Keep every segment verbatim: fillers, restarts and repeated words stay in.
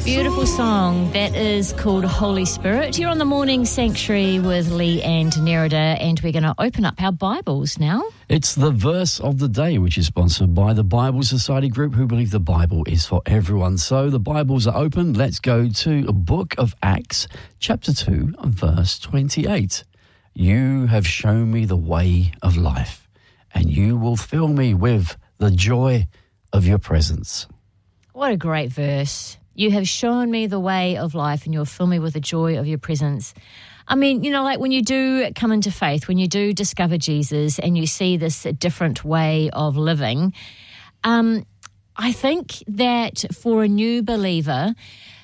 Beautiful song. That is called Holy Spirit. You're on the Morning Sanctuary with Lee and Nerida, and we're going to open up our Bibles now. It's the verse of the day, which is sponsored by the Bible Society Group, who believe the Bible is for everyone. So the Bibles are open. Let's go to a book of Acts, chapter two, verse twenty-eight. You have shown me the way of life, and you will fill me with the joy of your presence. What a great verse. You have shown me the way of life, and you'll fill me with the joy of your presence. I mean, you know, like when you do come into faith, when you do discover Jesus and you see this different way of living, um, I think that for a new believer,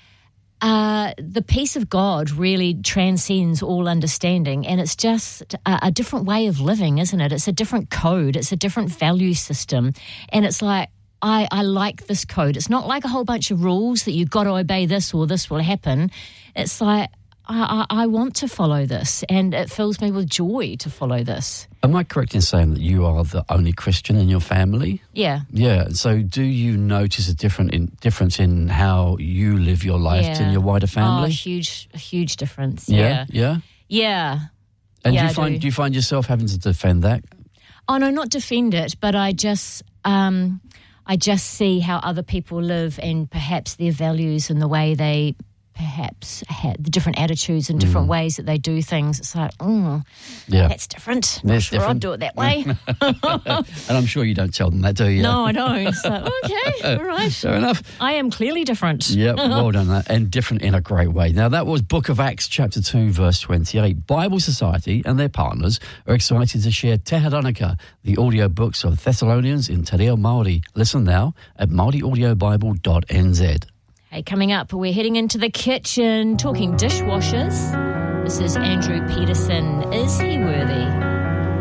uh, the peace of God really transcends all understanding, and it's just a, a different way of living, isn't it? It's a different code. It's a different value system, and it's like, I, I like this code. It's not like a whole bunch of rules that you've got to obey this or this will happen. It's like, I, I, I want to follow this, and it fills me with joy to follow this. Am I correct in saying that you are the only Christian in your family? Yeah. Yeah. So do you notice a different in, difference in how you live your life Yeah. to your wider family? Oh, huge, a huge difference. Yeah. Yeah. Yeah. Yeah. And Yeah, do I you find do. do you find yourself having to defend that? Oh, no, not defend it, but I just... Um, I just see how other people live, and perhaps their values and the way they perhaps have the different attitudes and different mm. ways that they do things. It's like, oh, yeah. that's different. Not That's sure different. I'd do it that way. And I'm sure you don't tell them that, do you? No, I don't. So, okay, all right. Fair enough. I am clearly different. Yeah, well done. That. And different in a great way. Now, that was Book of Acts, chapter two, verse twenty-eight. Bible Society and their partners are excited to share Te Haranaka, the audio books of Thessalonians in Te Reo Māori. Listen now at Māori Audio Bible dot n z. Hey, coming up, we're heading into the kitchen, talking dishwashers. This is Andrew Peterson. Is he worthy?